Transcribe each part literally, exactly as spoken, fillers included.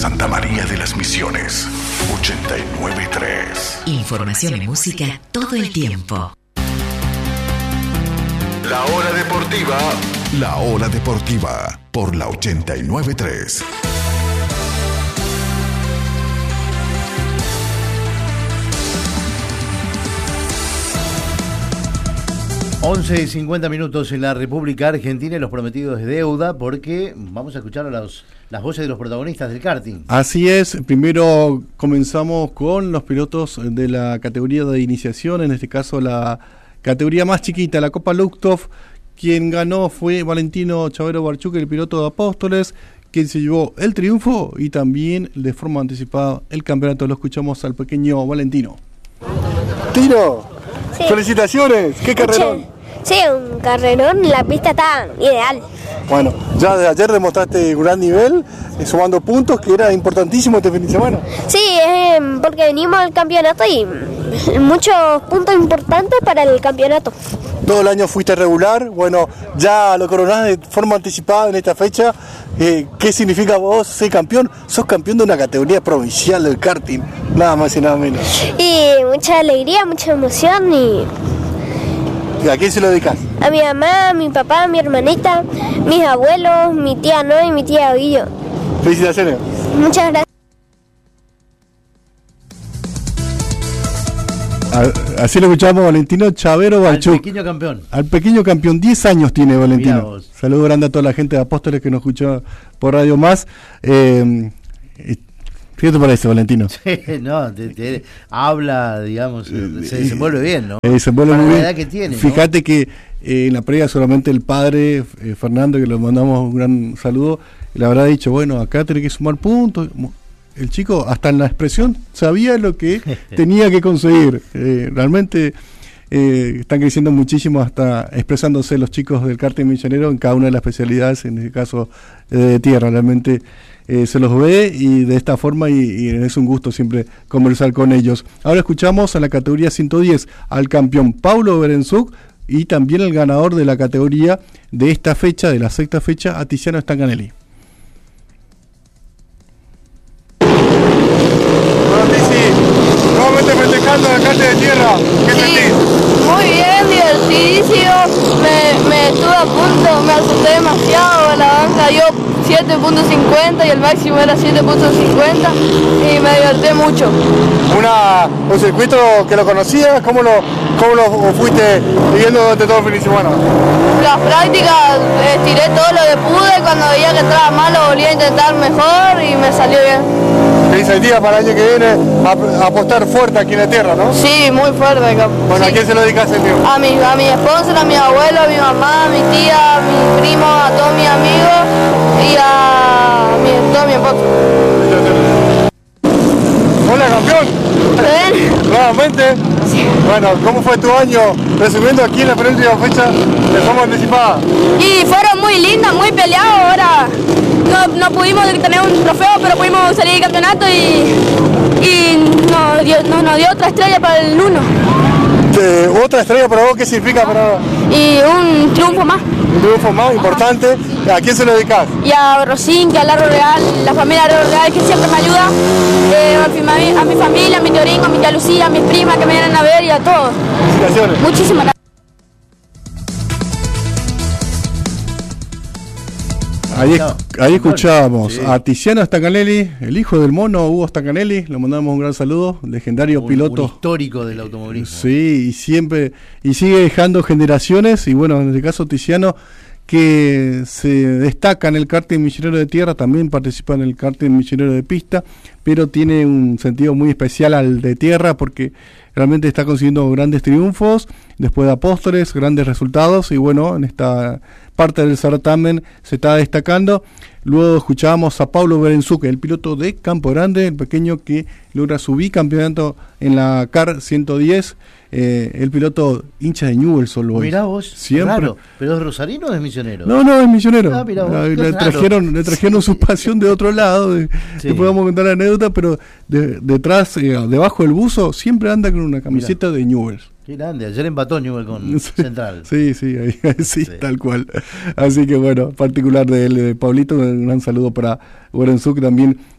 Santa María de las Misiones, ochenta y nueve punto tres. Información y música todo el tiempo. La hora deportiva. La hora deportiva por la ochenta y nueve punto tres. once y cincuenta minutos en la República Argentina y los prometidos de deuda, porque vamos a escuchar a los, las voces de los protagonistas del karting. Así es, primero comenzamos con los pilotos de la categoría de iniciación, en este caso la categoría más chiquita, la Copa Luchthof. Quien ganó fue Valentino Chavero Barchuk, el piloto de Apóstoles, quien se llevó el triunfo y también de forma anticipada el campeonato. Lo escuchamos al pequeño Valentino. Tino, sí. Felicitaciones, qué carrerón. Sí, un carrerón, la pista está ideal. Bueno, ya de ayer demostraste un gran nivel, eh, sumando puntos, que era importantísimo este fin de semana. Sí, eh, porque venimos al campeonato y muchos puntos importantes para el campeonato. Todo el año fuiste regular, bueno, ya lo coronás de forma anticipada en esta fecha. Eh, ¿Qué significa vos ser campeón? Sos campeón de una categoría provincial del karting, nada más y nada menos. Y mucha alegría, mucha emoción y... ¿A quién se lo dedicas? A mi mamá, a mi papá, a mi hermanita, mis abuelos, mi tía Noé y mi tía Guillo. Felicitaciones. Muchas gracias. Así lo escuchamos, Valentino Chavero Barchuk. Al pequeño campeón. Al pequeño campeón, diez años tiene Valentino. Saludo grande a toda la gente de Apóstoles que nos escuchó por Radio Más. Eh, ¿Qué te parece, Valentino? Sí, no, te, te, habla, digamos, se, se desenvuelve bien, ¿no? Se desenvuelve Para muy la bien. edad que tiene, Fíjate ¿no? que eh, en la previa solamente el padre, eh, Fernando, que le mandamos un gran saludo, le habrá dicho, bueno, acá tenés que sumar puntos. El chico, hasta en la expresión, sabía lo que tenía que conseguir. Eh, realmente eh, están creciendo muchísimo, hasta expresándose los chicos del karting millonero en cada una de las especialidades, en este caso eh, de tierra. Realmente eh, se los ve y de esta forma, y, y es un gusto siempre conversar con ellos. Ahora escuchamos en la categoría ciento diez al campeón Paulo Berenzuk y también el ganador de la categoría de esta fecha, de la sexta fecha, a Tiziano Stanganelli. Nuevamente festejando el karting de tierra, ¿qué sí, sentís? Muy bien, divertidísimo, me, me estuve a punto, me asusté demasiado, la banca dio siete punto cincuenta y el máximo era siete punto cincuenta y me divertí mucho. Una, un circuito que lo conocías, ¿cómo lo, cómo lo fuiste viviendo durante todo el fin de semana? Las prácticas, estiré todo lo que pude, cuando veía que entraba mal lo volví a intentar mejor y me salió bien. ¿Te incentiva para el año que viene a, a apostar fuerte aquí en la tierra, no? Sí, muy fuerte. Bueno, sí. ¿A quién se lo dedicas el tío? A mi, a mi sponsor, a mi abuelo, a mi mamá, a mi tía, a mi primo, a todos mis amigos y a mi, todo mi esposo. Hola, campeón. ¿Ven? Nuevamente. Sí. Bueno, ¿cómo fue tu año resumiendo aquí en la penúltima fecha de forma anticipada? Y fueron muy lindas, muy peleados. Ahora no, no pudimos tener un trofeo, pero pudimos salir del campeonato y, y nos, dio, nos, nos dio otra estrella para el uno. Eh, ¿Otra estrella para vos qué significa para...? Y un triunfo más. Un triunfo más importante. ¿A quién se lo dedicas? Y a Rosín, que a Larro Real, la familia Larro Real que siempre me ayuda, eh, a, mi, a mi familia, a mi tío Ringo, a mi tía Lucía, a mis primas que me vienen a ver y a todos. Felicitaciones. Muchísimas gracias. Ahí, ahí escuchábamos sí. a Tiziano Stanganelli, el hijo del mono Hugo Stanganelli, le mandamos un gran saludo, legendario un, piloto. Un histórico del automovilismo. Sí, y siempre, y sigue dejando generaciones, y bueno, en este caso Tiziano, que se destaca en el karting millonero de tierra, también participa en el karting millonero de pista, pero tiene un sentido muy especial al de tierra, porque realmente está consiguiendo grandes triunfos, después de Apóstoles, grandes resultados, y bueno, en esta parte del certamen se está destacando. Luego escuchábamos a Paulo Berenzuk, el piloto de Campo Grande, el pequeño que logra su bicampeonato en la C A R ciento diez, eh, el piloto hincha de Newell's solo hoy. Mirá vos, siempre. Raro. ¿Pero es rosarino o es misionero? No, no, es misionero. Ah, mirá vos, le, le trajeron, le trajeron su pasión de otro lado, de, sí. Después vamos a contar la anécdota, pero de, detrás, eh, debajo del buzo, siempre anda con una camiseta mirá. de Newell's. Qué grande, ayer empató Newell con sí, Central. Sí, sí, ahí, sí, sí, tal cual. Así que bueno, particular de él, de Pablito, un gran saludo para Berenzuk, también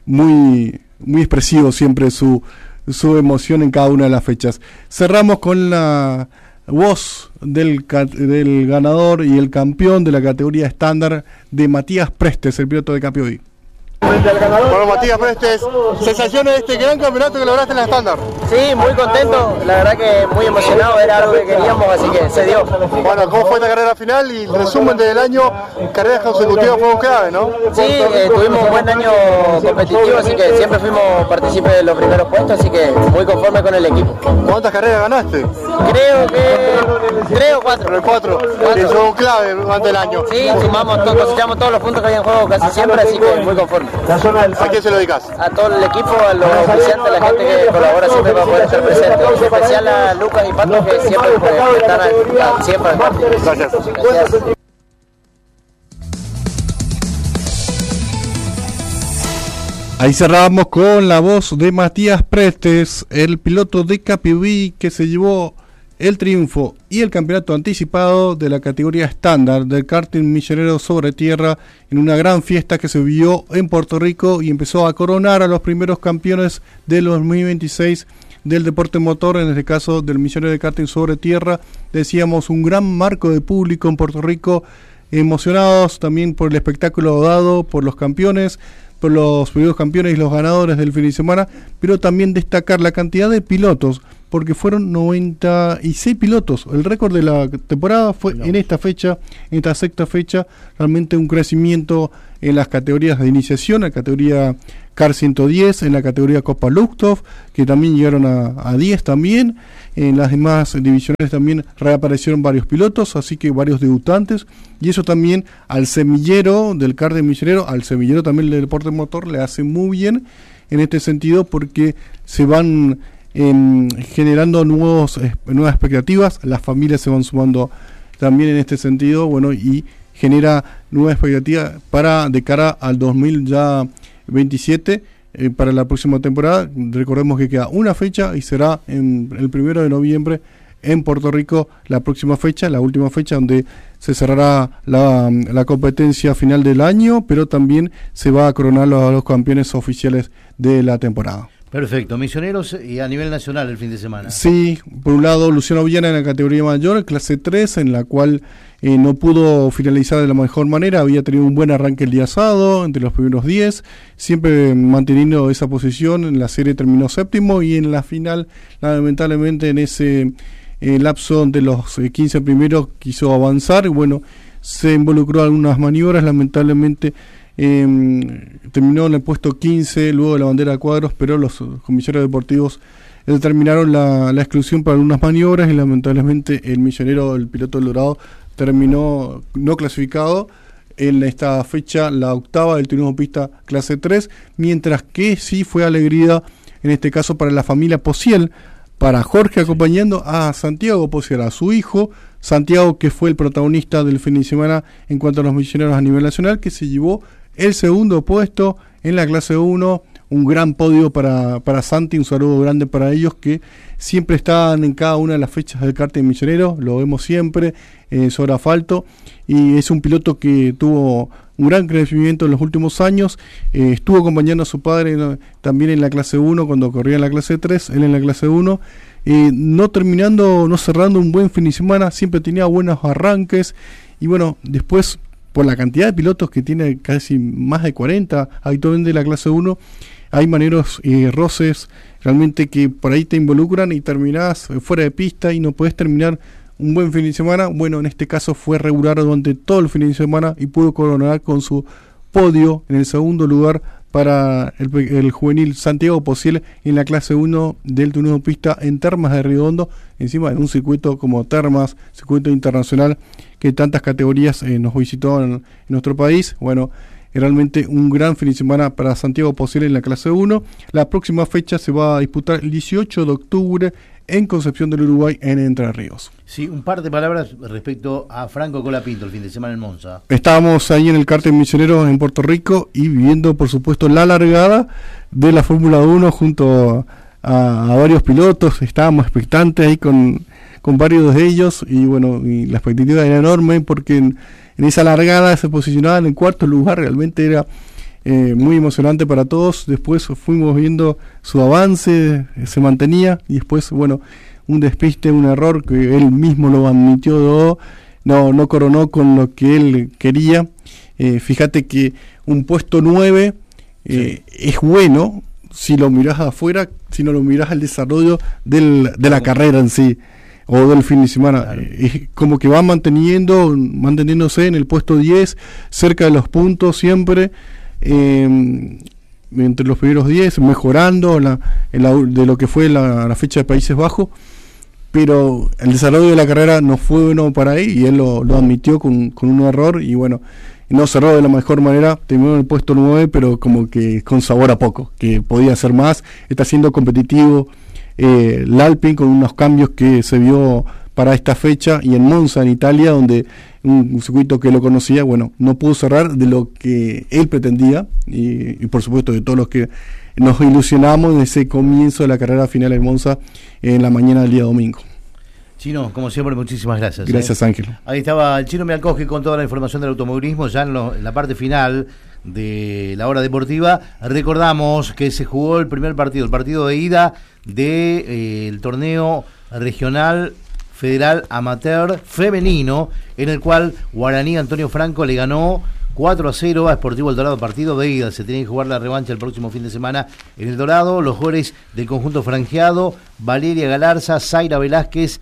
muy, muy expresivo siempre su, su emoción en cada una de las fechas. Cerramos con la voz del, del ganador y el campeón de la categoría estándar de Matías Prestes, el piloto de Capiodí. Bueno, Matías Prestes, sensaciones de este gran campeonato que lograste en la estándar. Sí, muy contento, la verdad que muy emocionado, era algo que queríamos, así que se dio. Bueno, ¿cómo fue esta carrera final y el resumen del año? Carreras consecutivas fueron clave, ¿no? Sí, eh, tuvimos un buen año competitivo, así que siempre fuimos partícipes de los primeros puestos, así que muy conforme con el equipo. ¿Cuántas carreras ganaste? Creo que tres o cuatro. Pero cuatro, que son clave durante el año. Sí, sumamos, to cosechamos todos los puntos que había en juego casi siempre, así que muy conforme. ¿A quién se lo dedicas? A todo el equipo, a los oficiantes, a la gente que colabora siempre para poder estar presente. En especial a Lucas y Pato, que siempre pues, están al, siempre al partido. Gracias. Gracias. Ahí cerramos con la voz de Matías Prestes, el piloto de Capiodí que se llevó el triunfo y el campeonato anticipado de la categoría estándar del karting millonero sobre tierra en una gran fiesta que se vivió en Puerto Rico y empezó a coronar a los primeros campeones del dos mil veintiséis del deporte motor, en este caso del millonero de karting sobre tierra. Decíamos, un gran marco de público en Puerto Rico, emocionados también por el espectáculo dado por los campeones, por los primeros campeones y los ganadores del fin de semana, pero también destacar la cantidad de pilotos, porque fueron noventa y seis pilotos. El récord de la temporada fue en esta fecha, en esta sexta fecha, realmente un crecimiento en las categorías de iniciación, en la categoría C A R ciento diez, en la categoría Copa Luchthof, que también llegaron a, a diez también. En las demás divisiones también reaparecieron varios pilotos, así que varios debutantes, y eso también al semillero del karting millonero, al semillero también del deporte motor, le hace muy bien en este sentido, porque se van eh, generando nuevos, eh, nuevas expectativas, las familias se van sumando también en este sentido, bueno, y genera nuevas expectativas para de cara al dos mil veintisiete, eh, para la próxima temporada. Recordemos que queda una fecha y será en el primero de noviembre en Puerto Rico la próxima fecha, la última fecha donde se cerrará la, la competencia final del año, pero también se va a coronar los, los campeones oficiales de la temporada. Perfecto, misioneros y a nivel nacional el fin de semana. Sí, por un lado Luciano Villana en la categoría mayor, clase tres, en la cual eh, no pudo finalizar de la mejor manera, había tenido un buen arranque el día sábado, entre los primeros diez, siempre manteniendo esa posición, en la serie terminó séptimo y en la final, lamentablemente en ese eh, lapso de los eh, quince primeros quiso avanzar y bueno, se involucró en algunas maniobras, lamentablemente Eh, terminó en el puesto quince luego de la bandera de cuadros, pero los comisarios deportivos determinaron la, la exclusión para algunas maniobras y lamentablemente el millonero, el piloto del Dorado, terminó no clasificado en esta fecha, la octava del turismo pista clase tres, mientras que sí fue alegría en este caso para la familia Pociel, para Jorge acompañando a Santiago Pociel, a su hijo Santiago, que fue el protagonista del fin de semana en cuanto a los misioneros a nivel nacional, que se llevó el segundo puesto en la clase uno, un gran podio para, para Santi, un saludo grande para ellos que siempre están en cada una de las fechas del karting millonero, lo vemos siempre eh, sobre asfalto, y es un piloto que tuvo un gran crecimiento en los últimos años, eh, estuvo acompañando a su padre ¿no? también en la clase uno cuando corría en la clase tres, él en la clase uno, eh, no terminando, no cerrando un buen fin de semana, siempre tenía buenos arranques, y bueno, después por la cantidad de pilotos que tiene, casi más de cuarenta habitualmente en la clase uno, hay maneros y eh, roces realmente que por ahí te involucran y terminás fuera de pista y no podés terminar un buen fin de semana. Bueno, en este caso fue regular durante todo el fin de semana y pudo coronar con su podio en el segundo lugar para el, el juvenil Santiago Pociel en la clase uno del turismo pista en Termas de Río Hondo, encima en un circuito como Termas, circuito internacional que tantas categorías eh, nos visitó en, en nuestro país. Bueno, realmente un gran fin de semana para Santiago Pociel en la clase uno. La próxima fecha se va a disputar el dieciocho de octubre en Concepción del Uruguay, en Entre Ríos. Sí, un par de palabras respecto a Franco Colapinto el fin de semana en Monza. Estábamos ahí en el karting misionero en Puerto Rico y viviendo, por supuesto, la largada de la Fórmula uno junto a, a varios pilotos. Estábamos expectantes ahí con, con varios de ellos y bueno, y la expectativa era enorme porque en, en esa largada se posicionaban en cuarto lugar. Realmente era eh, muy emocionante para todos. Después fuimos viendo su avance, eh, se mantenía, y después, bueno, un despiste, un error que él mismo lo admitió, no, no coronó con lo que él quería. Eh, fíjate que un puesto nueve eh, sí. es bueno si lo mirás afuera, si no lo mirás al desarrollo del, de la carrera en sí, o del fin de semana. Claro. Eh, como que va manteniendo, manteniéndose en el puesto diez, cerca de los puntos siempre, eh, entre los primeros diez, mejorando la, en la, de lo que fue la, la fecha de Países Bajos, pero el desarrollo de la carrera no fue bueno para él, y él lo, lo admitió con, con un error, y bueno, no cerró de la mejor manera, terminó en el puesto nueve, pero como que con sabor a poco, que podía hacer más. Está siendo competitivo eh, el Alpine con unos cambios que se vio para esta fecha, y en Monza, en Italia, donde un, un circuito que lo conocía, bueno, no pudo cerrar de lo que él pretendía, y, y por supuesto de todos los que nos ilusionamos en ese comienzo de la carrera final en Monza en la mañana del día domingo. Chino, como siempre, muchísimas gracias. Gracias, ¿eh? Ángel. Ahí estaba el Chino Mialkowski con toda la información del automovilismo, ya en, lo, en la parte final de la hora deportiva. Recordamos que se jugó el primer partido, el partido de ida del de, eh, torneo regional federal amateur femenino, en el cual Guaraní Antonio Franco le ganó cuatro a cero a Sportivo El Dorado, partido de ida. Se tiene que jugar la revancha el próximo fin de semana en El Dorado. Los goles del conjunto franjeado: Valeria Galarza, Zaira Velázquez,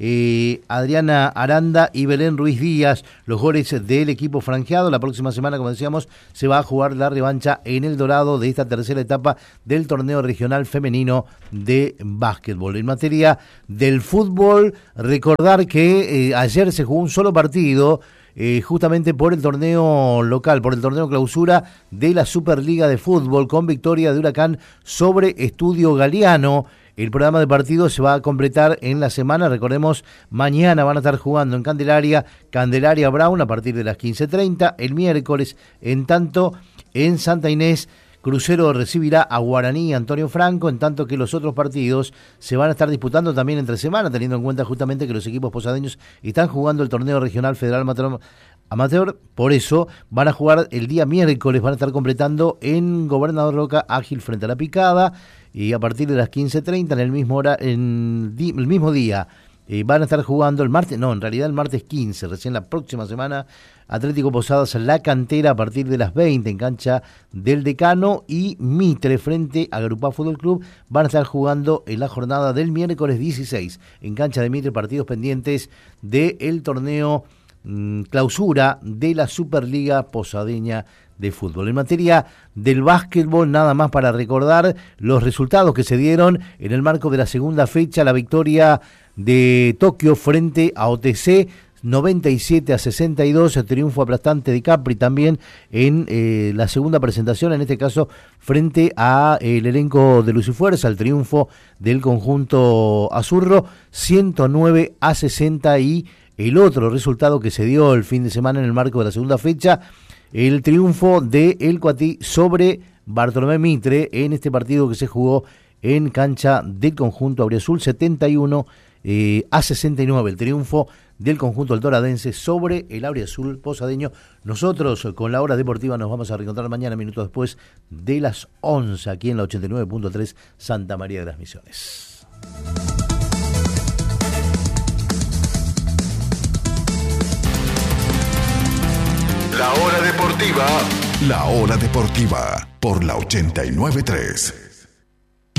Eh, Adriana Aranda y Belén Ruiz Díaz, los goles del equipo franjeado. La próxima semana, como decíamos, se va a jugar la revancha en El Dorado de esta tercera etapa del torneo regional femenino de básquetbol. En materia del fútbol, recordar que eh, ayer se jugó un solo partido, eh, justamente por el torneo local, por el torneo clausura de la Superliga de Fútbol, con victoria de Huracán sobre Estudio Galeano. El programa de partidos se va a completar en la semana. Recordemos, mañana van a estar jugando en Candelaria, Candelaria Brown a partir de las quince treinta. El miércoles, en tanto, en Santa Inés, Crucero recibirá a Guaraní Antonio Franco, en tanto que los otros partidos se van a estar disputando también entre semana, teniendo en cuenta justamente que los equipos posadeños están jugando el torneo regional federal amateur. Amateur, por eso van a jugar el día miércoles, van a estar completando en Gobernador Roca Ágil frente a La Picada, y a partir de las quince treinta, en el mismo hora, en di, el mismo día, eh, van a estar jugando el martes, no, en realidad el martes quince, recién la próxima semana, Atlético Posadas La Cantera a partir de las veinte en cancha del Decano, y Mitre frente a Grupá Fútbol Club van a estar jugando en la jornada del miércoles dieciséis en cancha de Mitre, partidos pendientes del torneo mmm, clausura de la Superliga Posadeña de fútbol. En materia del básquetbol, nada más para recordar los resultados que se dieron en el marco de la segunda fecha: la victoria de Tokio frente a O T C, noventa y siete a sesenta y dos, el triunfo aplastante de Capri también en eh, la segunda presentación, en este caso frente a eh, el elenco de Luz y Fuerza, el triunfo del conjunto azurro, ciento nueve a sesenta. Y el otro resultado que se dio el fin de semana en el marco de la segunda fecha, el triunfo de El Coatí sobre Bartolomé Mitre en este partido que se jugó en cancha del conjunto auriazul, setenta y uno a sesenta y nueve, el triunfo del conjunto altoradense sobre el auriazul posadeño. Nosotros con la hora deportiva nos vamos a reencontrar mañana, minutos después de las once, aquí en la ochenta y nueve punto tres Santa María de las Misiones. La hora deportiva, la hora deportiva por la ochenta y nueve punto tres.